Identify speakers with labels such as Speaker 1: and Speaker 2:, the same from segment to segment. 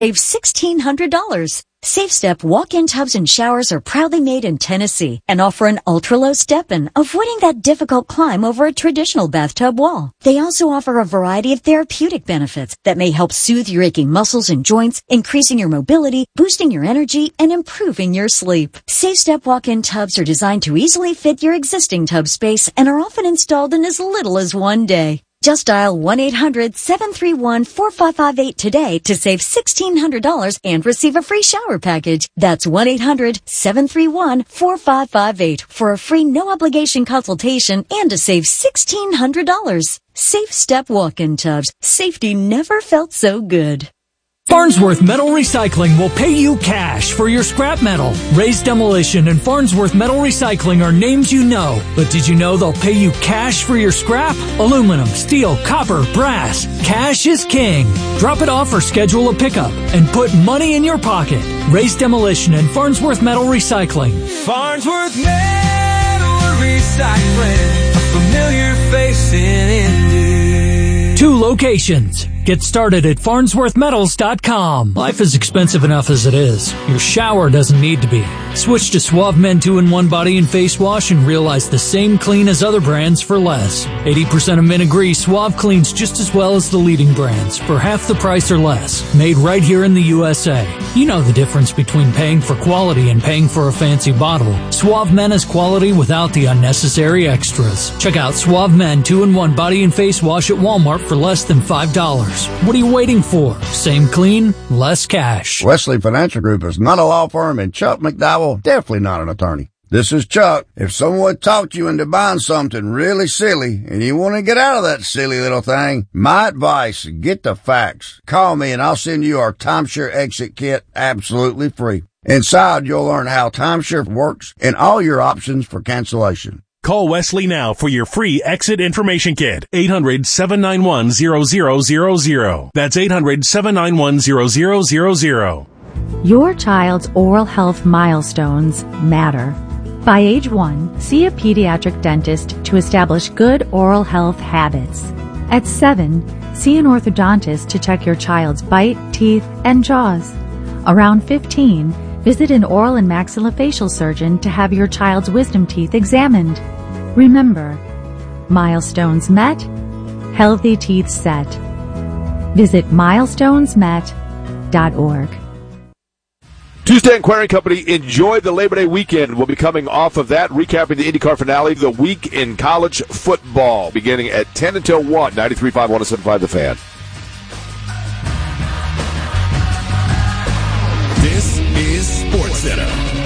Speaker 1: Save $1,600. SafeStep walk-in tubs and showers are proudly made in Tennessee and offer an ultra-low step-in, avoiding that difficult climb over a traditional bathtub wall. They also offer a variety of therapeutic benefits that may help soothe your aching muscles and joints, increasing your mobility, boosting your energy, and improving your sleep. SafeStep walk-in tubs are designed to easily fit your existing tub space and are often installed in as little as 1 day. Just dial 1-800-731-4558 today to save $1,600 and receive a free shower package. That's 1-800-731-4558 for a free no-obligation consultation and to save $1,600. Safe Step walk-in tubs. Safety never felt so good.
Speaker 2: Farnsworth Metal Recycling will pay you cash for your scrap metal. Raised Demolition and Farnsworth Metal Recycling are names you know. But did you know they'll pay you cash for your scrap? Aluminum, steel, copper, brass. Cash is king. Drop it off or schedule a pickup and put money in your pocket. Raised Demolition and Farnsworth Metal Recycling.
Speaker 3: Farnsworth Metal Recycling, a familiar face in Indy.
Speaker 2: 2 locations. Get started at farnsworthmetals.com. Life is expensive enough as it is. Your shower doesn't need to be. Switch to Suave Men 2-in-1 Body and Face Wash and realize the same clean as other brands for less. 80% of men agree Suave cleans just as well as the leading brands for half the price or less. Made right here in the USA. You know the difference between paying for quality and paying for a fancy bottle. Suave Men is quality without the unnecessary extras. Check out Suave Men 2-in-1 Body and Face Wash at Walmart for less than $5. What are you waiting for? Same clean, less cash.
Speaker 4: Wesley Financial Group is not a law firm, and Chuck McDowell definitely not an attorney. This is Chuck. If someone talked you into buying something really silly and you want to get out of that silly little thing, my advice, get the facts. Call me and I'll send you our timeshare exit kit absolutely free. Inside, you'll learn how timeshare works and all your options for cancellation.
Speaker 5: Call Wesley now for your free exit information kit. 800-791-0000. That's 800-791-0000.
Speaker 6: Your child's oral health milestones matter. By age 1, see a pediatric dentist to establish good oral health habits. At 7, see an orthodontist to check your child's bite, teeth, and jaws. Around 15, visit an oral and maxillofacial surgeon to have your child's wisdom teeth examined. Remember, milestones met, healthy teeth set. Visit milestonesmet.org.
Speaker 7: Tuesday Inquiring Company, enjoy the Labor Day weekend. We'll be coming off of that, recapping the IndyCar finale, the week in college football, beginning at 10 until 1, 93.5, 107.5 The Fan.
Speaker 8: This is SportsCenter.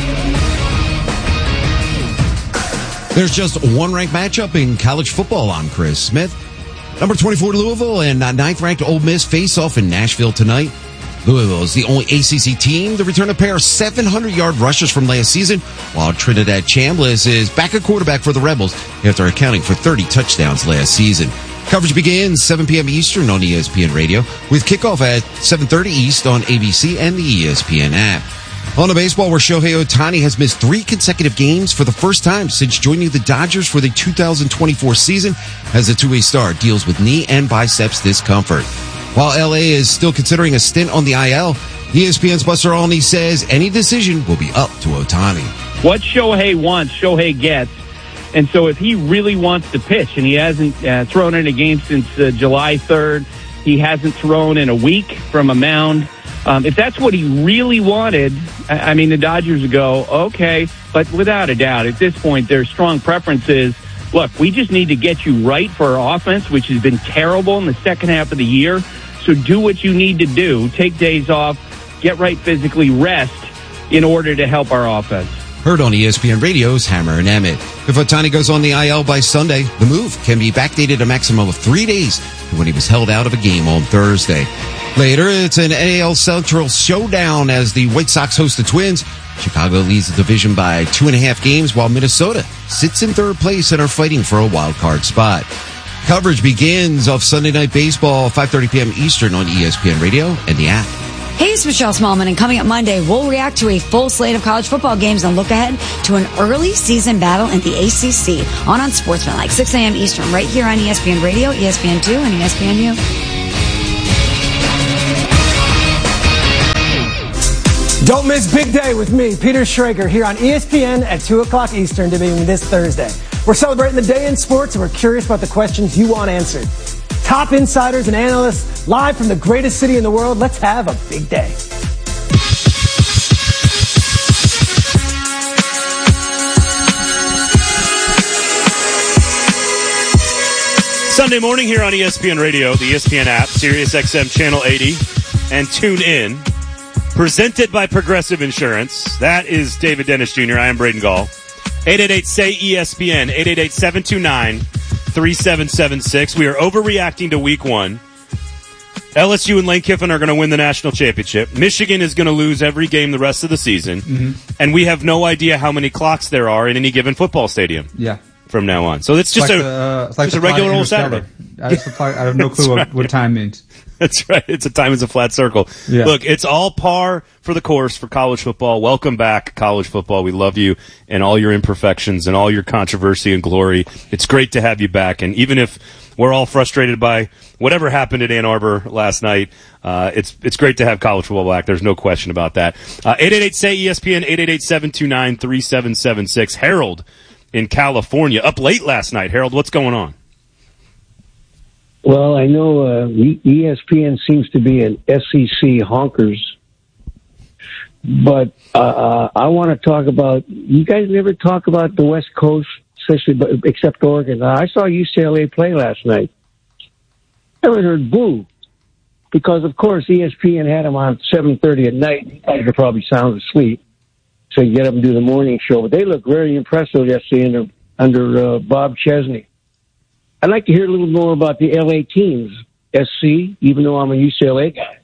Speaker 9: There's just one ranked matchup in college football. I'm Chris Smith. Number 24 Louisville and 9th ranked Ole Miss face off in Nashville tonight. Louisville is the only ACC team to return a pair of 700-yard rushers from last season, while Trinidad Chambliss is back at quarterback for the Rebels after accounting for 30 touchdowns last season. Coverage begins 7 p.m. Eastern on ESPN Radio, with kickoff at 7:30 East on ABC and the ESPN app. On to baseball, where Shohei Ohtani has missed 3 consecutive games for the first time since joining the Dodgers for the 2024 season, as the two-way star deals with knee and biceps discomfort. While LA is still considering a stint on the IL, ESPN's Buster Olney says any decision will be up to Ohtani.
Speaker 10: What Shohei wants, Shohei gets. And so if he really wants to pitch, and he hasn't thrown in a game since July 3rd, he hasn't thrown in a week from a mound. If that's what he really wanted, I mean, the Dodgers would go, okay, but without a doubt, at this point, their strong preference is, look, we just need to get you right for our offense, which has been terrible in the second half of the year. So do what you need to do. Take days off, get right physically, rest in order to help our offense.
Speaker 9: Heard on ESPN Radio's Hammer and Emmett. If Ohtani goes on the IL by Sunday, the move can be backdated a maximum of 3 days to when he was held out of a game on Thursday. Later, it's an AL Central showdown as the White Sox host the Twins. Chicago leads the division by 2.5 games, while Minnesota sits in third place and are fighting for a wild card spot. Coverage begins of Sunday Night Baseball, 5:30 p.m. Eastern on ESPN Radio and the app.
Speaker 11: Hey, it's Michelle Smallman, and coming up Monday, we'll react to a full slate of college football games and look ahead to an early season battle in the ACC on Sportsman, 6 a.m. Eastern, right here on ESPN Radio, ESPN2, and ESPNU.
Speaker 12: Don't miss Big Day with me, Peter Schrager, here on ESPN at 2 o'clock Eastern, debuting this Thursday. We're celebrating the day in sports, and we're curious about the questions you want answered. Top insiders and analysts live from the greatest city in the world. Let's have a big day.
Speaker 13: Sunday morning here on ESPN Radio, the ESPN app, Sirius XM Channel 80, and tune in. Presented by Progressive Insurance. That is David Dennis Jr. I am Braden Gall. 888-SAY-ESPN, 888-729-3776. We are overreacting to week one. LSU and Lane Kiffin are going to win the national championship. Michigan is going to lose every game the rest of the season. Mm-hmm. And we have no idea how many clocks there are in any given football stadium.
Speaker 14: Yeah.
Speaker 13: From now on. So it's just a regular old Saturday.
Speaker 14: I have no clue what time means.
Speaker 13: That's right. Time is a flat circle. Yeah. Look, it's all par for the course for college football. Welcome back, college football. We love you and all your imperfections and all your controversy and glory. It's great to have you back. And even if we're all frustrated by whatever happened at Ann Arbor last night, it's great to have college football back. There's no question about that. 888-SAY-ESPN, 888-729-3776. Harold in California, up late last night. Harold, what's going on?
Speaker 15: Well, I know ESPN seems to be an SEC honkers, but I want to talk about, you guys never talk about the West Coast, especially except Oregon. I saw UCLA play last night. I haven't heard boo, because of course ESPN had them on 7:30 at night. You guys are probably sound asleep, so you get up and do the morning show. But they look very impressive yesterday under Bob Chesney. I'd like to hear a little more about the LA teams, SC, even though I'm a UCLA guy.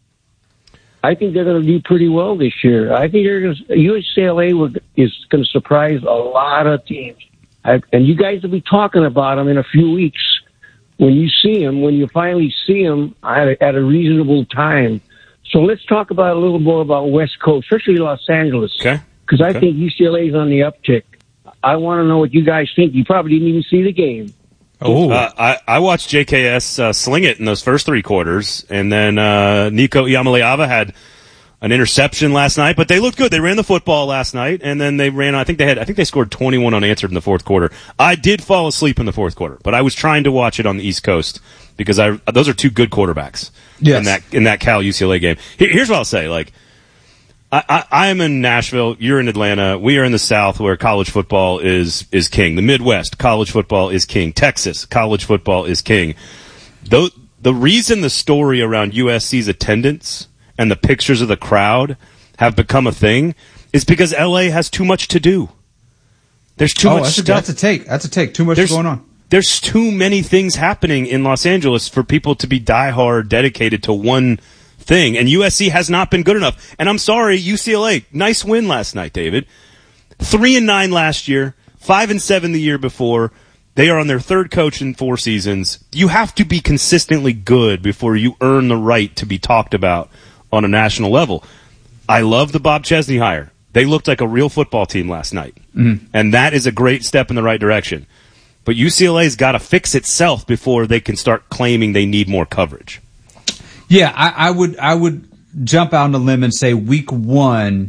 Speaker 15: I think they're going to do pretty well this year. I think UCLA is going to surprise a lot of teams. And you guys will be talking about them in a few weeks when you finally see them at a reasonable time. So let's talk about a little more about West Coast, especially Los Angeles.
Speaker 13: Okay.
Speaker 15: Because I think UCLA is on the uptick. I want to know what you guys think. You probably didn't even see the game.
Speaker 13: I watched JKS sling it in those first three quarters, and then Nico Iamaleava had an interception last night, but they looked good. They ran the football last night, and then they ran. I think they scored 21 unanswered in the fourth quarter. I did fall asleep in the fourth quarter, but I was trying to watch it on the East Coast because those are two good quarterbacks. Yes. in that Cal UCLA game. Here's what I'll say: I am in Nashville. You're in Atlanta. We are in the South, where college football is king. The Midwest, college football is king. Texas, college football is king. The reason the story around USC's attendance and the pictures of the crowd have become a thing is because LA has too much to do. There's too much stuff.
Speaker 14: That's a take. Too much going on.
Speaker 13: There's too many things happening in Los Angeles for people to be diehard dedicated to one thing, and USC has not been good enough. And I'm sorry, UCLA, nice win last night, David. 3-9 last year, 5-7 the year before. They are on their third coach in 4 seasons. You have to be consistently good before you earn the right to be talked about on a national level. I love the Bob Chesney hire. They looked like a real football team last night, and that is a great step in the right direction. But UCLA's got to fix itself before they can start claiming they need more coverage.
Speaker 14: Yeah, I would jump out on a limb and say week 1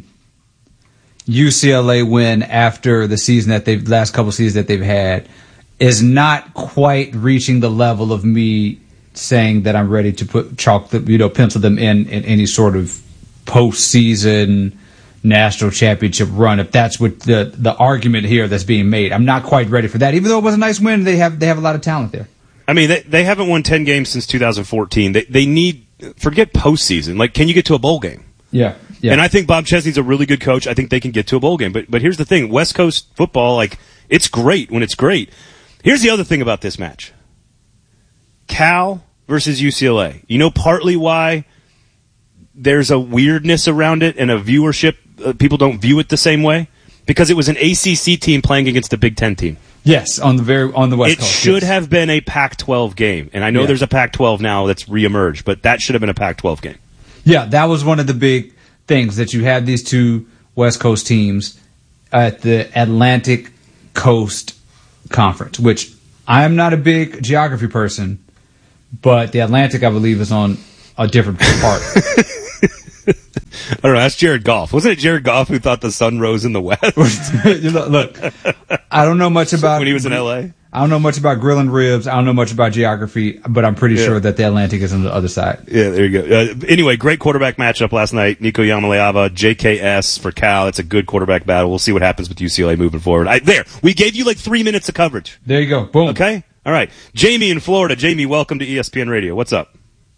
Speaker 14: UCLA win after the season last couple seasons that they've had is not quite reaching the level of me saying that I'm ready to pencil them in any sort of postseason national championship run. If that's what the argument here that's being made, I'm not quite ready for that. Even though it was a nice win, they have a lot of talent there.
Speaker 13: I mean, they haven't won 10 games since 2014. They need. Forget postseason. Can you get to a bowl game?
Speaker 14: Yeah.
Speaker 13: And I think Bob Chesney's a really good coach. I think they can get to a bowl game. But here's the thing. West Coast football, it's great when it's great. Here's the other thing about this match. Cal versus UCLA. You know partly why there's a weirdness around it and a viewership. People don't view it the same way? Because it was an ACC team playing against a Big Ten team.
Speaker 14: Yes, on the West Coast.
Speaker 13: It should have been a Pac-12 game. And I know there's a Pac-12 now that's reemerged, but that should have been a Pac-12 game.
Speaker 14: Yeah, that was one of the big things, that you had these two West Coast teams at the Atlantic Coast Conference, which I am not a big geography person, but the Atlantic, I believe, is on a different part.
Speaker 13: I don't know. That's Jared Goff. Wasn't it Jared Goff who thought the sun rose in the west?
Speaker 14: Look, I don't know much about
Speaker 13: when he was in L.A.
Speaker 14: I don't know much about grilling ribs. I don't know much about geography, but I'm pretty sure that the Atlantic is on the other side.
Speaker 13: Yeah, there you go. Anyway, great quarterback matchup last night. Nico Iamaleava, JKS for Cal. It's a good quarterback battle. We'll see what happens with UCLA moving forward. We gave you like 3 minutes of coverage.
Speaker 14: There you go. Boom.
Speaker 13: Okay? All right. Jamie in Florida. Jamie, welcome to ESPN Radio. What's up?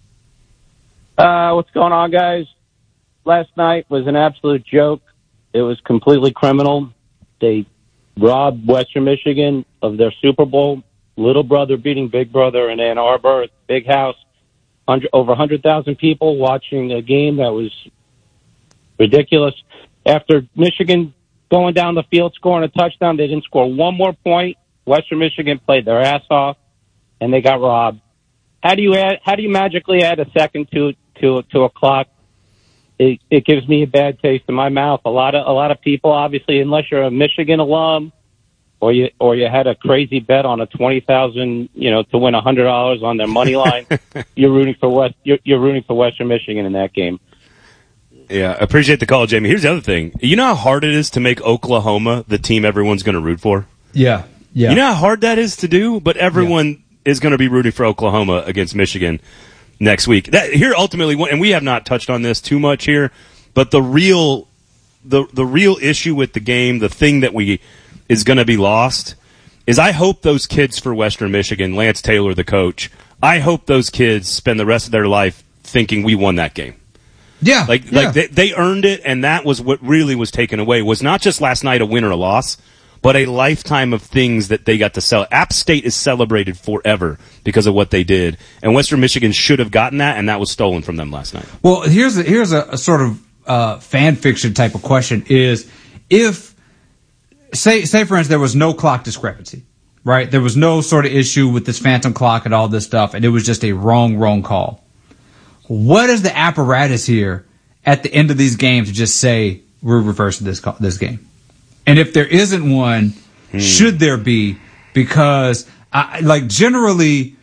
Speaker 16: What's going on, guys? Last night was an absolute joke. It was completely criminal. They robbed Western Michigan of their Super Bowl. Little brother beating big brother in Ann Arbor, big house, over 100,000 people watching a game that was ridiculous. After Michigan going down the field scoring a touchdown, they didn't score one more point. Western Michigan played their ass off, and they got robbed. How do you magically add a second to a clock? It gives me a bad taste in my mouth. A lot of people, obviously, unless you're a Michigan alum or you had a crazy bet on a 20,000, to win $100 on their money line, you're rooting for Western Michigan in that game.
Speaker 13: Yeah, appreciate the call, Jamie. Here's the other thing. You know how hard it is to make Oklahoma the team everyone's going to root for?
Speaker 14: Yeah.
Speaker 13: You know how hard that is to do? But everyone is going to be rooting for Oklahoma against Michigan next week. Here, ultimately, and we have not touched on this too much here, but the real issue with the game, the thing that is going to be lost, is I hope those kids for Western Michigan, Lance Taylor, the coach, I hope those kids spend the rest of their life thinking we won that game.
Speaker 14: Yeah.
Speaker 13: Like they earned it, and that was what really was taken away, was not just last night a win or a loss, but a lifetime of things that they got to sell. App State is celebrated forever because of what they did, and Western Michigan should have gotten that, and that was stolen from them last night.
Speaker 14: Well, here's a sort of fan fiction type of question: is if say for instance there was no clock discrepancy, right? There was no sort of issue with this phantom clock and all this stuff, and it was just a wrong call. What is the apparatus here at the end of these games to just say we're reversing this game? And if there isn't one, should there be? Because generally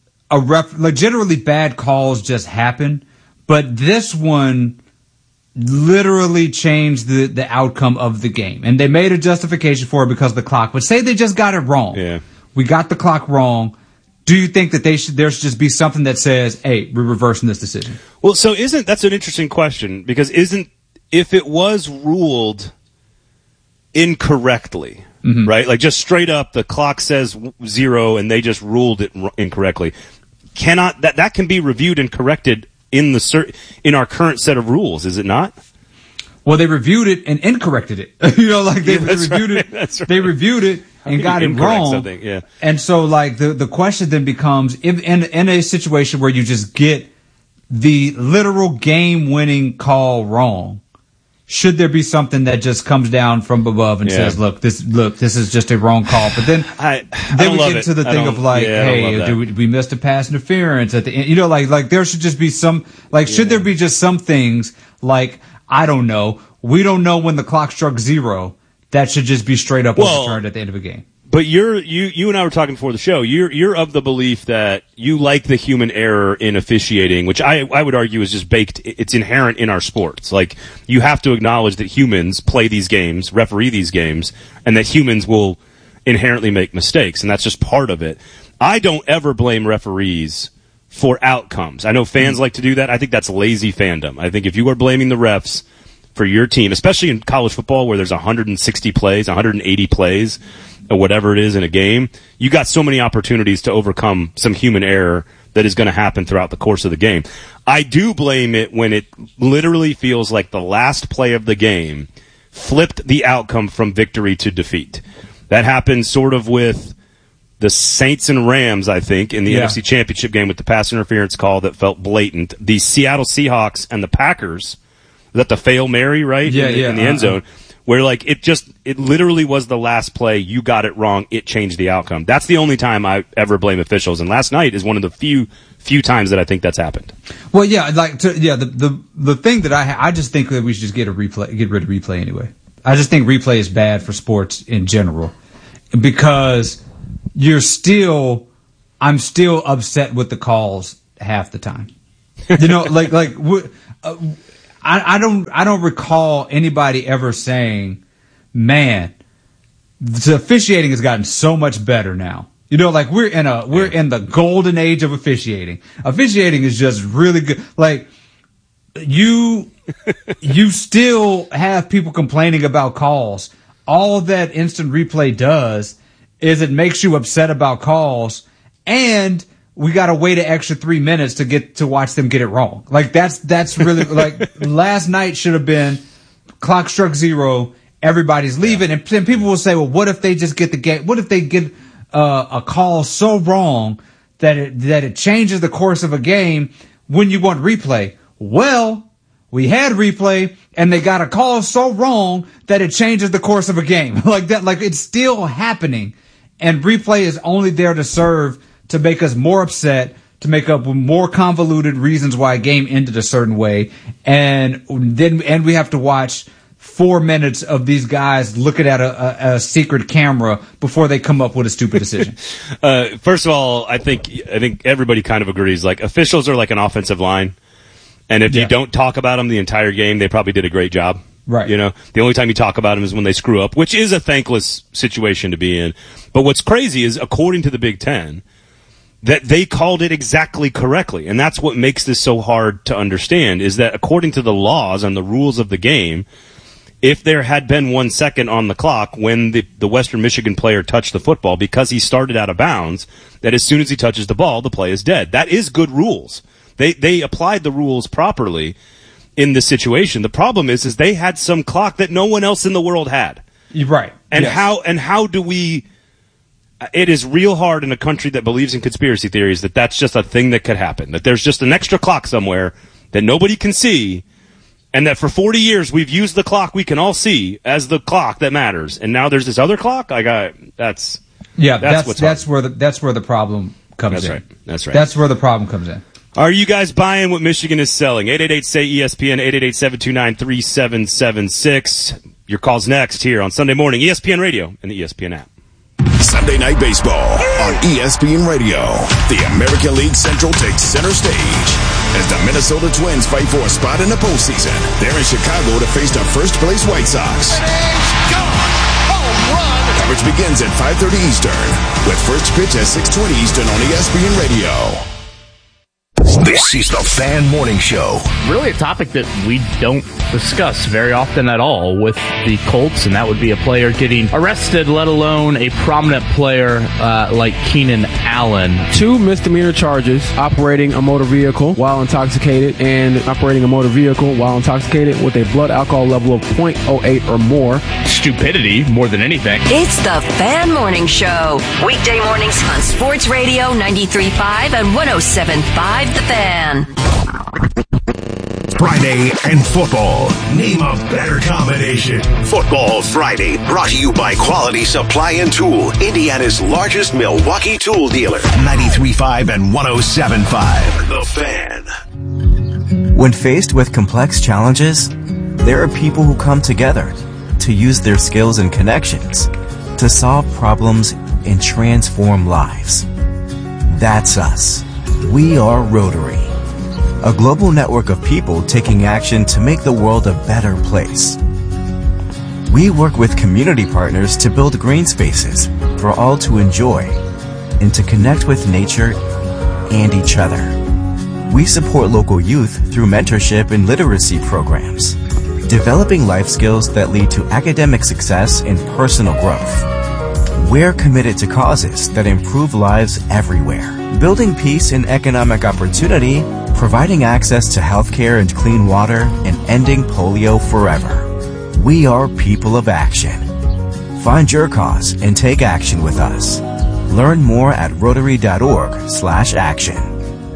Speaker 14: bad calls just happen, but this one literally changed the outcome of the game. And they made a justification for it because of the clock. But say they just got it wrong.
Speaker 13: Yeah.
Speaker 14: We got the clock wrong. Do you think that there should just be something that says, hey, we're reversing this decision?
Speaker 13: Well, so that's an interesting question, because if it was ruled incorrectly, right? Like just straight up, the clock says 0 and they just ruled it incorrectly. That can be reviewed and corrected in our current set of rules, is it not?
Speaker 14: Well, they reviewed it and incorrected it. They reviewed it. That's right. They reviewed it and got it wrong.
Speaker 13: Something. Yeah.
Speaker 14: And so, the question then becomes, if in a situation where you just get the literal game-winning call wrong, should there be something that just comes down from above and says, "Look, this is just a wrong call"? But then we get into the thing of hey, we missed a pass interference at the end? There should just be some should there be just some things I don't know. We don't know when the clock struck 0. That should just be straight up overturned at the end of a game.
Speaker 13: But you and I were talking before the show. You're of the belief that you like the human error in officiating, which I would argue is just baked. It's inherent in our sports. Like, you have to acknowledge that humans play these games, referee these games, and that humans will inherently make mistakes, and that's just part of it. I don't ever blame referees for outcomes. I know fans like to do that. I think that's lazy fandom. I think if you are blaming the refs for your team, especially in college football where there's 160 plays, 180 plays, or whatever it is in a game, you got so many opportunities to overcome some human error that is going to happen throughout the course of the game. I do blame it when it literally feels like the last play of the game flipped the outcome from victory to defeat. That happened sort of with the Saints and Rams, I think, in the NFC Championship game with the pass interference call that felt blatant. The Seattle Seahawks and the Packers, that the Fail Mary, right? In the end zone, where it literally was the last play. You got it wrong. It changed the outcome. That's the only time I ever blame officials. And last night is one of the few times that I think that's happened.
Speaker 14: Well, the thing that I just think that we should just get rid of replay anyway. I just think replay is bad for sports in general, because I'm still upset with the calls half the time. I don't recall anybody ever saying, man, the officiating has gotten so much better now. You know, like we're in the golden age of officiating. Officiating is just really good. Like you still have people complaining about calls. All that instant replay does is it makes you upset about calls, and we got to wait an extra 3 minutes to get to watch them get it wrong. Like that's really like last night should have been clock struck 0. Everybody's leaving, and people will say, well, what if they just get the game? What if they get a call so wrong that it changes the course of a game when you want replay? Well, we had replay, and they got a call so wrong that it changes the course of a game. Like that, like it's still happening, and replay is only there to serve to make us more upset, to make up more convoluted reasons why a game ended a certain way, and we have to watch 4 minutes of these guys looking at a secret camera before they come up with a stupid decision.
Speaker 13: First of all, I think everybody kind of agrees. Like, officials are like an offensive line, and if you don't talk about them the entire game, they probably did a great job.
Speaker 14: Right.
Speaker 13: You know, the only time you talk about them is when they screw up, which is a thankless situation to be in. But what's crazy is, according to the Big Ten, that they called it exactly correctly. And that's what makes this so hard to understand, is that according to the laws and the rules of the game, if there had been 1 second on the clock when the Western Michigan player touched the football because he started out of bounds, that as soon as he touches the ball, the play is dead. That is good rules. They applied the rules properly in this situation. The problem is they had some clock that no one else in the world had.
Speaker 14: You're right.
Speaker 13: And
Speaker 14: yes.
Speaker 13: how do we... It is real hard in a country that believes in conspiracy theories that that's just a thing that could happen, that there's just an extra clock somewhere that nobody can see, and that for 40 years we've used the clock we can all see as the clock that matters, and now there's this other clock. That's where the problem comes in. That's right.
Speaker 14: That's where the problem comes in.
Speaker 13: Are you guys buying what Michigan is selling? 888-SAY-ESPN, 888-729-3776. Your call's next here on Sunday morning, ESPN Radio and the ESPN app.
Speaker 8: Sunday Night Baseball on ESPN Radio. The American League Central takes center stage as the Minnesota Twins fight for a spot in the postseason. They're in Chicago to face the first-place White Sox. Coverage begins at 5:30 Eastern with first pitch at 6:20 Eastern on ESPN Radio.
Speaker 17: This is the Fan Morning Show.
Speaker 18: Really a topic that we don't discuss very often at all with the Colts, and that would be a player getting arrested, let alone a prominent player like Keenan Allen.
Speaker 19: 2 misdemeanor charges: operating a motor vehicle while intoxicated and operating a motor vehicle while intoxicated with a blood alcohol level of 0.08 or more.
Speaker 18: Stupidity more than anything.
Speaker 20: It's the Fan Morning Show. Weekday mornings on Sports Radio 93.5 and 107.5 The Fan.
Speaker 17: Friday and football. Name a better combination. Football Friday, brought to you by Quality Supply and Tool, Indiana's largest Milwaukee tool dealer. 93.5 and 107.5 The Fan.
Speaker 21: When faced with complex challenges, there are people who come together to use their skills and connections to solve problems and transform lives. That's us. We are Rotary, a global network of people taking action to make the world a better place. We work with community partners to build green spaces for all to enjoy and to connect with nature and each other. We support local youth through mentorship and literacy programs, developing life skills that lead to academic success and personal growth. We're committed to causes that improve lives everywhere, building peace and economic opportunity, providing access to healthcare and clean water, and ending polio forever. We are people of action. Find your cause and take action with us. Learn more at Rotary.org/action.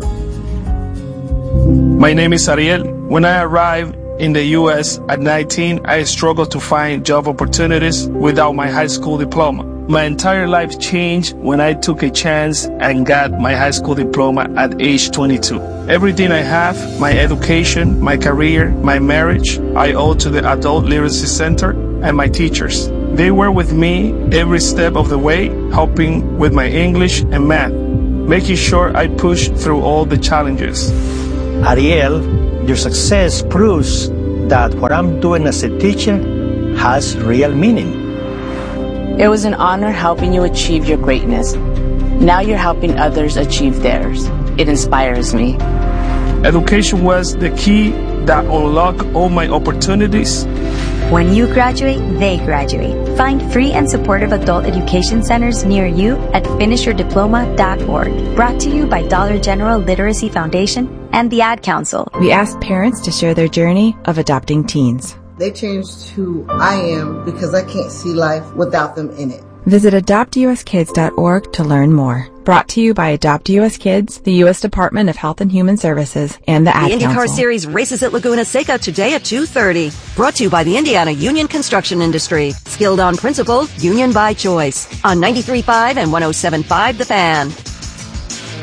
Speaker 22: My name is Ariel. When I arrived in the U.S. at 19, I struggled to find job opportunities without my high school diploma. My entire life changed when I took a chance and got my high school diploma at age 22. Everything I have, my education, my career, my marriage, I owe to the Adult Literacy Center and my teachers. They were with me every step of the way, helping with my English and math, making sure I pushed through all the challenges.
Speaker 23: Ariel, your success proves
Speaker 1: that what I'm doing as a teacher has real meaning.
Speaker 3: It was an honor helping you achieve your greatness. Now you're helping others achieve theirs. It inspires me.
Speaker 22: Education was the key that unlocked all my opportunities.
Speaker 23: When you graduate, they graduate. Find free and supportive adult education centers near you at finishyourdiploma.org. Brought to you by Dollar General Literacy Foundation and the Ad Council.
Speaker 24: We asked parents to share their journey of adopting teens.
Speaker 25: They changed who I am because I can't see life without them in it.
Speaker 24: Visit adoptuskids.org to learn more. Brought to you by Adopt US Kids, the U.S. Department of Health and Human Services, and the Ad Council.
Speaker 20: The IndyCar Series races at Laguna Seca today at 2:30. Brought to you by the Indiana Union Construction Industry. Skilled on principle, union by choice. On 93.5 and 107.5 The Fan.